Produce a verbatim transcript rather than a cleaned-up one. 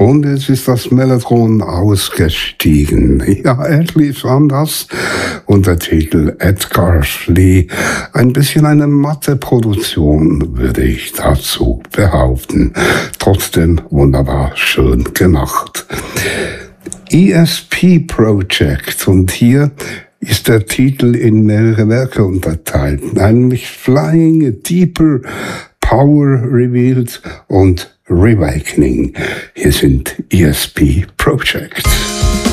Und jetzt ist das Mellotron ausgestiegen. Ja, er liefern das. Und der Titel Edgar Lee. Ein bisschen eine matte Produktion, würde ich dazu behaupten. Trotzdem wunderbar schön gemacht. E S P Project. Und hier ist der Titel in mehrere Werke unterteilt. Nämlich Flying Deeper, Power Revealed und Reawakening. Hier sind E S P Project.